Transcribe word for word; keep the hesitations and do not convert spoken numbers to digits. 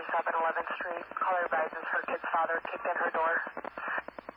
seven eleventh Street. Caller advises her kid's father kicked in her door.